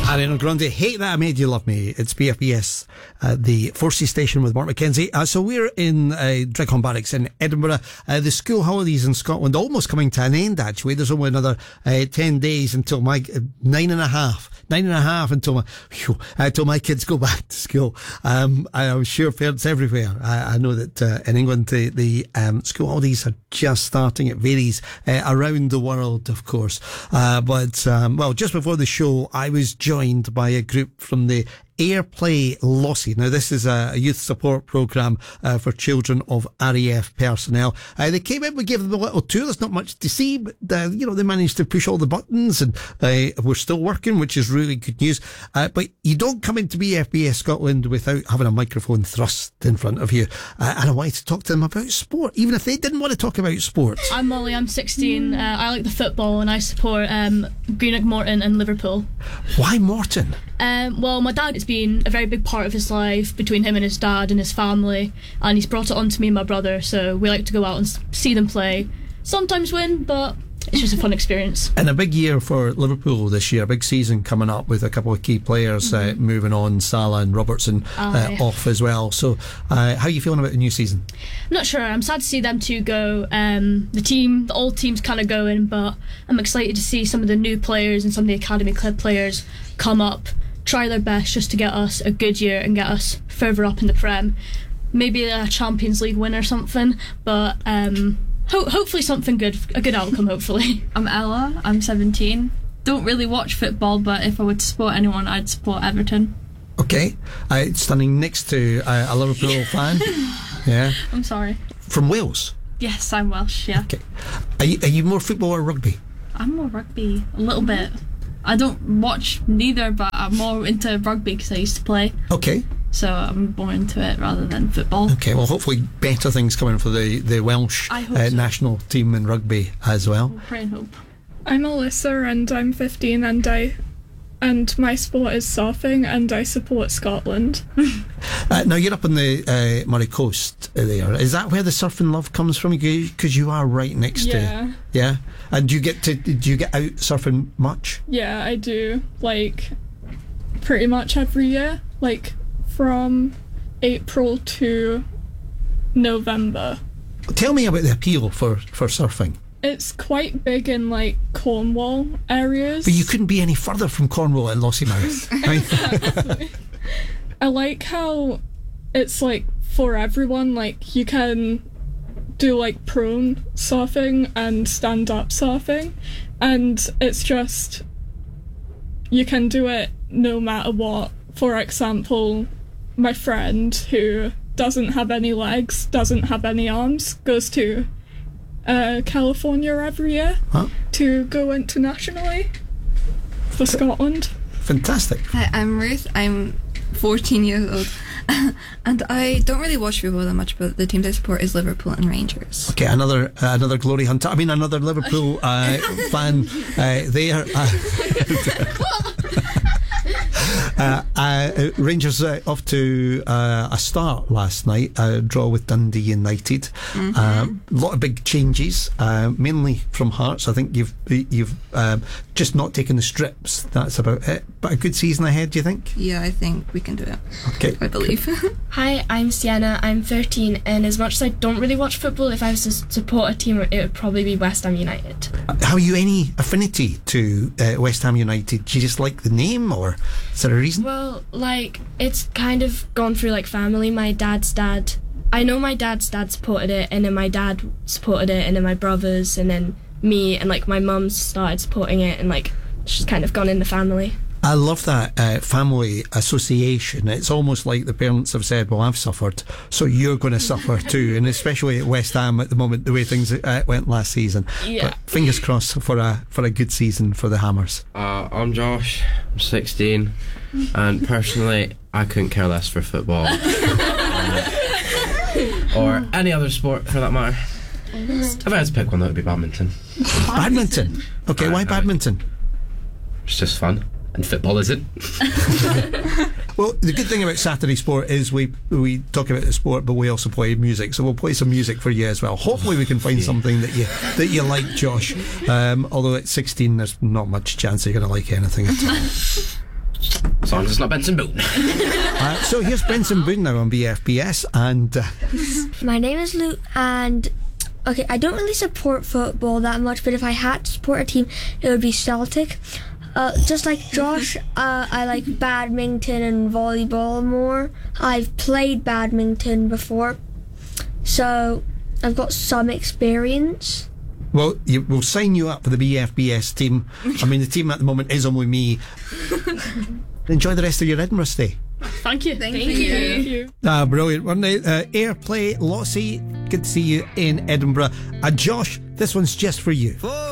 Ariana Grande, Hate That I Made You Love Me. It's BFBS, the Forces Station with Mark McKenzie. So we're in Drickham Barracks in Edinburgh. The school holidays in Scotland almost coming to an end, actually. There's only another 10 days until my 9.5 until my kids go back to school. I'm sure parents everywhere. I know that in England the school holidays are just starting. It varies around the world, of course. But just before the show, I was joined by a group from the Airplay Lossy. Now, this is a youth support programme for children of RAF personnel. They came in, we gave them a little tour. There's not much to see, but they managed to push all the buttons, and we're still working, which is really good news. But you don't come into BFBS Scotland without having a microphone thrust in front of you. And I wanted to talk to them about sport, even if they didn't want to talk about sports. I'm Molly, I'm 16. I like the football, and I support Greenock Morton and Liverpool. Why Morton? Well, my dad has been a very big part of his life, between him and his dad and his family, and he's brought it on to me and my brother, so we like to go out and see them play. Sometimes win, but it's just a fun experience. And a big year for Liverpool this year, a big season coming up with a couple of key players moving on, Salah and Robertson off as well. So how are you feeling about the new season? I'm not sure. I'm sad to see them two go. The old team's kind of going, but I'm excited to see some of the new players and some of the academy club players come up, try their best just to get us a good year and get us further up in the Prem. Maybe a Champions League win or something, but hopefully something good, a good outcome, hopefully. I'm Ella, I'm 17. Don't really watch football, but if I would support anyone, I'd support Everton. Okay. Standing next to a Liverpool fan. Yeah. I'm sorry. From Wales? Yes, I'm Welsh, yeah. Okay. Are you more football or rugby? I'm more rugby, a little bit. I don't watch neither, but I'm more into rugby because I used to play. Okay. So I'm more into it rather than football. Okay, well, hopefully better things coming for the Welsh national team in rugby as well. We'll pray and hope. I'm Alyssa and I'm 15 and my sport is surfing and I support Scotland. Now you're up on the Moray Coast there. Is that where the surfing love comes from? Because you are right next to. Yeah. And do you get out surfing much? Yeah, I do. Like pretty much every year. Like from April to November. Tell me about the appeal for surfing. It's quite big in like Cornwall areas. But you couldn't be any further from Cornwall and Lossiemouth. Exactly. I like how it's like for everyone, like you can do like prone surfing and stand-up surfing, and it's just you can do it no matter what. For example, my friend who doesn't have any legs, doesn't have any arms, goes to California every year to go internationally for Scotland. Fantastic. Hi, I'm Ruth. I'm 14 years old. And I don't really watch football that much, but the teams I support is Liverpool and Rangers. Okay, another glory hunter. I mean, another Liverpool fan there. Rangers off to a start last night, a draw with Dundee United. A lot of big changes, mainly from Hearts. I think you've just not taken the strips. That's about it. But a good season ahead, do you think? Yeah, I think we can do it. Okay, I believe. Hi, I'm Sienna. I'm 13, and as much as I don't really watch football, if I was to support a team, it would probably be West Ham United. Have you any affinity to West Ham United? Do you just like the name, or is there a reason? Well, like, it's kind of gone through like family. My dad's dad, I know my dad's dad supported it, and then my dad supported it, and then my brothers, and then me, and like my mum started supporting it, and like it's just kind of gone in the family. I love that family association. It's almost like the parents have said, well, I've suffered, so you're going to suffer too. And especially at West Ham at the moment, the way things went last season. Yeah. But fingers crossed for a good season for the Hammers. I'm Josh, I'm 16, and personally I couldn't care less for football or any other sport for that matter. If I had to pick one, that would be badminton. Badminton? Okay, why badminton? It's just fun. And football isn't. Well, the good thing about Saturday Sport is we talk about the sport, but we also play music. So we'll play some music for you as well. Hopefully, we can find something that you like, Josh. Although at 16, there's not much chance you're going to like anything at all. As long as it's not Benson Boone. So here's Benson Boone now on BFBS, and my name is Luke, and okay, I don't really support football that much, but if I had to support a team, it would be Celtic. Just like Josh, I like badminton and volleyball more. I've played badminton before, so I've got some experience. Well, we'll sign you up for the BFBS team. I mean, the team at the moment is on with me. Enjoy the rest of your Edinburgh stay. Thank you. Thank you. Brilliant, weren't they? Airplay, Lottie, good to see you in Edinburgh. And Josh, this one's just for you.